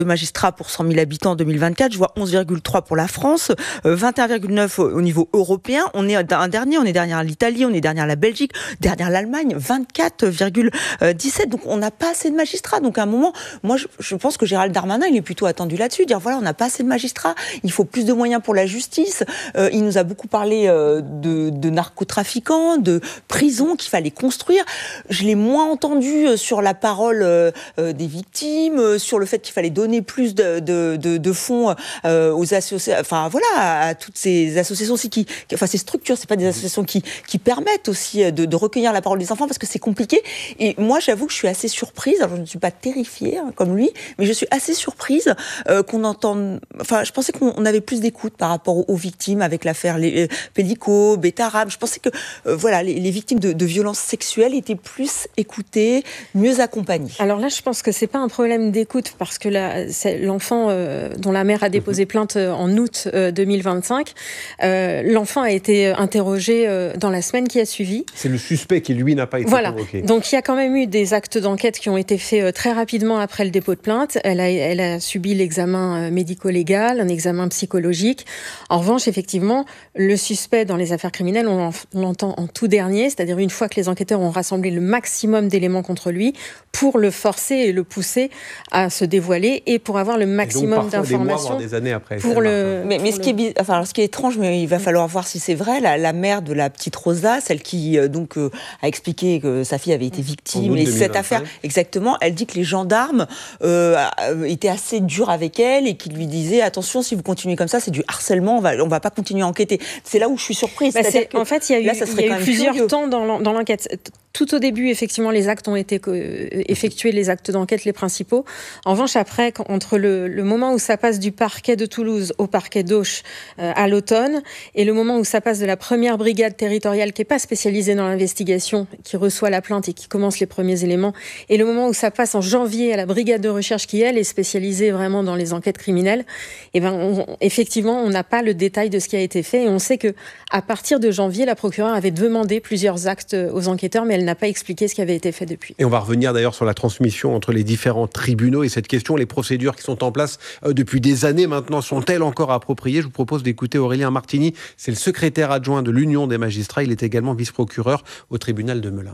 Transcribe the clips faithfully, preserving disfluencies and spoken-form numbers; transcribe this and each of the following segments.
magistrats pour cent mille habitants en deux mille vingt-quatre, je vois onze virgule trois pour la France, euh, vingt et un virgule neuf au niveau européen. On est un dernier, on est derrière l'Italie, on est derrière la Belgique, derrière l'Allemagne, vingt-quatre virgule dix-sept. Donc on n'a pas assez de magistrats. Donc à un moment, moi je, je pense que Gérald Darmanin, il est plutôt attendu là-dessus, dire voilà, on n'a pas assez de magistrats, il faut plus de moyens pour la justice. Euh, il nous a beaucoup parlé euh, de, de narcotrafiquants, de prisons qu'il fallait construire. Je l'ai moins entendu sur la parole euh, des victimes, sur le fait qu'il fallait donner plus de, de, de, de fonds euh, aux associations, enfin voilà, à, à toutes ces associations aussi qui, qui, enfin ces structures, c'est pas des associations qui, qui permettent aussi de, de recueillir la parole des enfants parce que c'est compliqué. Et moi, j'avoue que je suis assez surprise. Alors je ne suis pas terrifiée hein, comme lui, mais je suis assez surprise euh, qu'on entende. Enfin, je pensais qu'on avait plus d'écoute par rapport aux, aux victimes avec l'affaire les, Pellico, Betarab. Je pensais que euh, voilà, les, les victimes de, de violences sexuelles étaient plus écoutées, mieux accompagnées. Alors là, je pense que c'est pas un problème d'écoute parce que là, c'est l'enfant euh, dont la mère a déposé plainte en août euh, deux mille vingt-cinq. Euh, l'enfant a été interrogé euh, dans la semaine qui a suivi. C'est le suspect qui, lui, n'a pas été voilà. convoqué. Donc il y a quand même eu des actes d'enquête qui ont été faits euh, très rapidement après le dépôt de plainte. Elle a, elle a subi l'examen euh, médico-légal, un examen psychologique. En revanche, effectivement, le suspect dans les affaires criminelles, on, en, on l'entend en tout dernier, c'est-à-dire une fois que les enquêteurs ont rassemblé le maximum d'éléments contre lui pour le forcer et le pousser à se dévoiler et pour avoir le maximum d'informations. Des années après. Pour le, mais, mais ce, qui est, enfin, alors, ce qui est étrange, mais il va falloir voir si c'est vrai, la, la mère de la petite Rosa, celle qui euh, donc euh, a expliqué que sa fille avait été victime, et cette affaire, exactement, elle dit que les gendarmes euh, étaient assez durs avec elle et qu'ils lui disaient attention, si vous continuez comme ça, c'est du harcèlement, on va, on va pas continuer à enquêter. C'est là où je suis surprise. Bah c'est, en fait, il y a eu, là, il y a eu plusieurs curieux. temps dans, dans l'enquête. Tout au début, effectivement, les actes ont été effectués, les actes d'enquête, les principaux. En revanche, après, entre le, le moment où ça passe du parquet de Toulouse au parquet d'Auch euh, à l'automne, et le moment où ça passe de la première brigade territoriale, qui n'est pas spécialisée dans l'investigation, qui reçoit la plainte et qui commence les premiers éléments, et le moment où ça passe en janvier à la brigade de recherche, qui, elle, est spécialisée vraiment dans les enquêtes criminelles, et ben, on, effectivement, on n'a pas le détail de ce qui a été fait, et on sait que à partir de janvier, la procureure avait demandé plusieurs actes aux enquêteurs, mais elle n'a pas expliqué ce qui avait été fait depuis. Et on va revenir d'ailleurs sur la transmission entre les différents tribunaux et cette question, les procédures qui sont en place euh, depuis des années maintenant, sont-elles encore appropriées ? Je vous propose d'écouter Aurélien Martini, c'est le secrétaire adjoint de l'Union des magistrats, il est également vice-procureur au tribunal de Melun.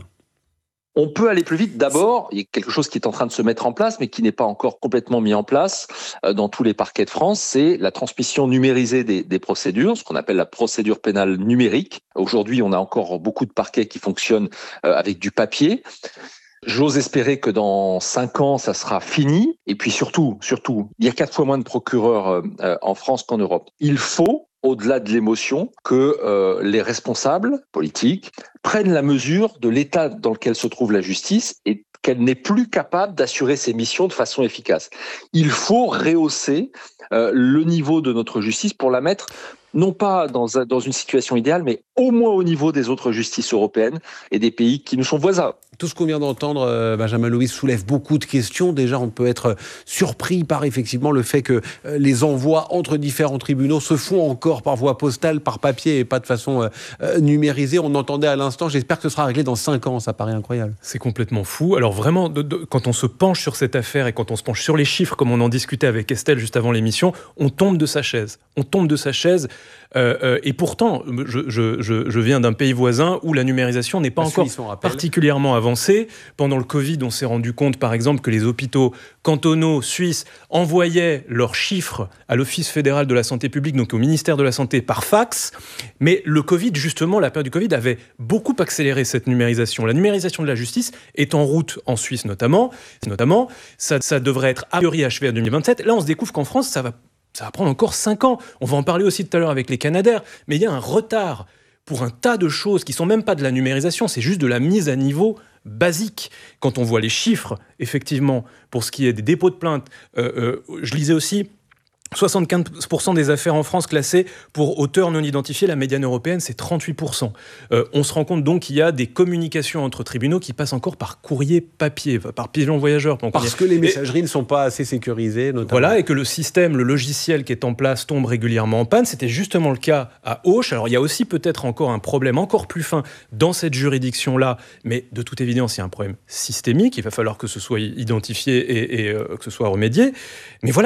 On peut aller plus vite. D'abord, il y a quelque chose qui est en train de se mettre en place, mais qui n'est pas encore complètement mis en place dans tous les parquets de France, c'est la transmission numérisée des, des procédures, ce qu'on appelle la procédure pénale numérique. Aujourd'hui, on a encore beaucoup de parquets qui fonctionnent avec du papier. J'ose espérer que dans cinq ans, ça sera fini. Et puis surtout, surtout, il y a quatre fois moins de procureurs en France qu'en Europe. Il faut, au-delà de l'émotion, que euh, les responsables politiques prennent la mesure de l'état dans lequel se trouve la justice et qu'elle n'est plus capable d'assurer ses missions de façon efficace. Il faut rehausser euh, le niveau de notre justice pour la mettre non pas dans, un, dans une situation idéale, mais au moins au niveau des autres justices européennes et des pays qui nous sont voisins. Tout ce qu'on vient d'entendre, euh, Benjamin Louis, soulève beaucoup de questions. Déjà, on peut être surpris par effectivement le fait que euh, les envois entre différents tribunaux se font encore par voie postale, par papier et pas de façon euh, euh, numérisée. On entendait à l'instant, j'espère que ce sera réglé dans cinq ans, ça paraît incroyable. C'est complètement fou. Alors vraiment, de, de, quand on se penche sur cette affaire et quand on se penche sur les chiffres, comme on en discutait avec Estelle juste avant l'émission, on tombe de sa chaise. On tombe de sa chaise. Euh, euh, et pourtant, je, je, je, je viens d'un pays voisin où la numérisation n'est pas la encore Suisse, particulièrement avancée. Pendant le Covid, on s'est rendu compte, par exemple, que les hôpitaux cantonaux suisses envoyaient leurs chiffres à l'Office fédéral de la santé publique, donc au ministère de la Santé, par fax. Mais le Covid, justement, la période du Covid avait beaucoup accéléré cette numérisation. La numérisation de la justice est en route en Suisse notamment. notamment ça, ça devrait être a priori achevé en deux mille vingt-sept. Là, on se découvre qu'en France, ça va Ça va prendre encore cinq ans. On va en parler aussi tout à l'heure avec les Canadair. Mais il y a un retard pour un tas de choses qui ne sont même pas de la numérisation, c'est juste de la mise à niveau basique. Quand on voit les chiffres, effectivement, pour ce qui est des dépôts de plainte, euh, euh, je lisais aussi soixante-quinze pour cent des affaires en France classées pour auteurs non identifiés, la médiane européenne, c'est trente-huit pour cent. Euh, on se rend compte donc qu'il y a des communications entre tribunaux qui passent encore par courrier papier, par pigeon voyageur. Parce que les messageries et, ne sont pas assez sécurisées, notamment. Voilà, et que le système, le logiciel qui est en place tombe régulièrement en panne. C'était justement le cas à Auch. Alors il y a aussi peut-être encore un problème encore plus fin dans cette juridiction-là, mais de toute évidence, il y a un problème systémique. Il va falloir que ce soit identifié et, et euh, que ce soit remédié. Mais voilà.